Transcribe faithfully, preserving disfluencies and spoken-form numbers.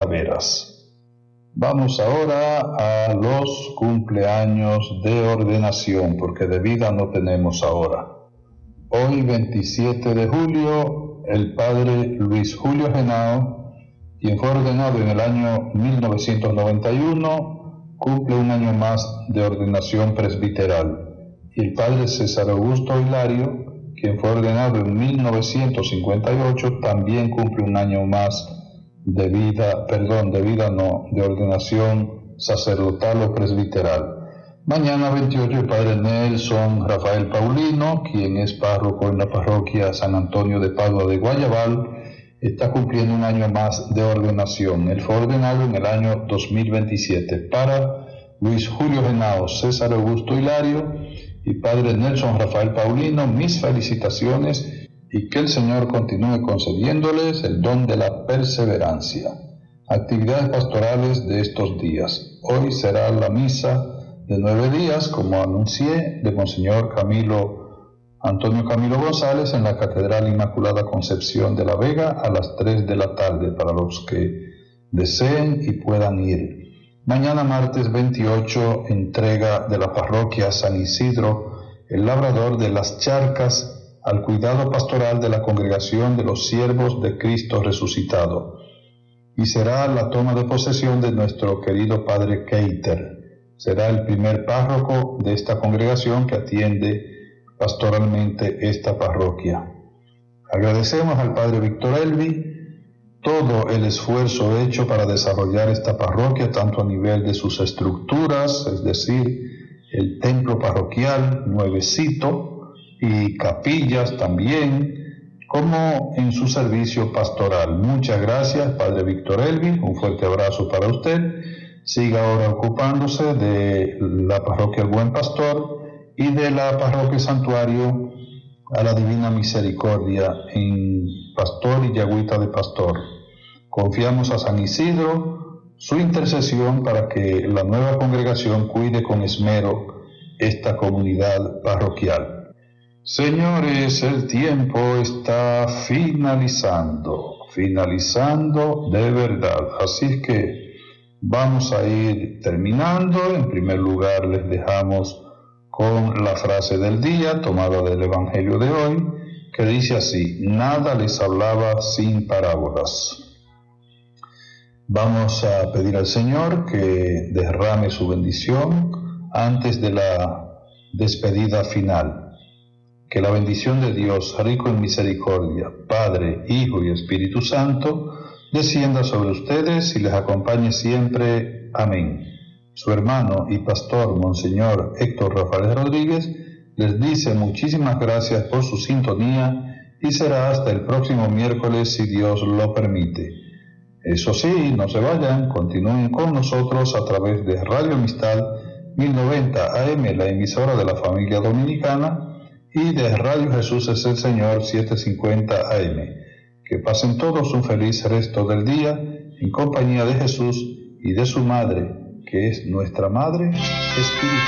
Taveras. Vamos ahora a los cumpleaños de ordenación, porque de vida no tenemos ahora. Hoy, veintisiete de julio, el padre Luis Julio Henao, quien fue ordenado en el año mil novecientos noventa y uno, cumple un año más de ordenación presbiteral. Y el padre César Augusto Hilario, quien fue ordenado en mil novecientos cincuenta y ocho, también cumple un año más de vida, perdón, de vida no, de ordenación sacerdotal o presbiteral. Mañana veintiocho, el padre Nelson Rafael Paulino, quien es párroco en la parroquia San Antonio de Padua de Guayabal, está cumpliendo un año más de ordenación. Él fue ordenado en el año dos mil veintisiete. Para Luis Julio Henao, César Augusto Hilario y padre Nelson Rafael Paulino, mis felicitaciones y que el Señor continúe concediéndoles el don de la perseverancia. Actividades pastorales de estos días. Hoy será la misa de nueve días, como anuncié, de Monseñor Camilo, Antonio Camilo González en la Catedral Inmaculada Concepción de la Vega a las tres de la tarde, para los que deseen y puedan ir. Mañana martes veintiocho, entrega de la parroquia San Isidro, el Labrador de las Charcas, al cuidado pastoral de la Congregación de los Siervos de Cristo Resucitado. Y será la toma de posesión de nuestro querido padre Keiter. Será el primer párroco de esta congregación que atiende pastoralmente esta parroquia. Agradecemos al padre Víctor Elvi todo el esfuerzo hecho para desarrollar esta parroquia, tanto a nivel de sus estructuras, es decir, el templo parroquial nuevecito, y capillas también, como en su servicio pastoral. Muchas gracias, padre Víctor Elvi, un fuerte abrazo para usted. Siga ahora ocupándose de la parroquia El Buen Pastor y de la parroquia Santuario a la Divina Misericordia en Pastor y Yagüita de Pastor. Confiamos a San Isidro su intercesión para que la nueva congregación cuide con esmero esta comunidad parroquial. Señores, el tiempo está finalizando, finalizando de verdad. Así es que vamos a ir terminando. En primer lugar, les dejamos con la frase del día, tomada del Evangelio de hoy, que dice así: nada les hablaba sin parábolas. Vamos a pedir al Señor que derrame su bendición antes de la despedida final. Que la bendición de Dios, rico en misericordia, Padre, Hijo y Espíritu Santo, descienda sobre ustedes y les acompañe siempre. Amén. Su hermano y pastor, Monseñor Héctor Rafael Rodríguez, les dice muchísimas gracias por su sintonía y será hasta el próximo miércoles, si Dios lo permite. Eso sí, no se vayan, continúen con nosotros a través de Radio Amistad mil noventa A M, la emisora de la familia dominicana, y de Radio Jesús es el Señor setecientos cincuenta A M. Que pasen todos un feliz resto del día en compañía de Jesús y de su Madre, que es nuestra Madre Espiritual.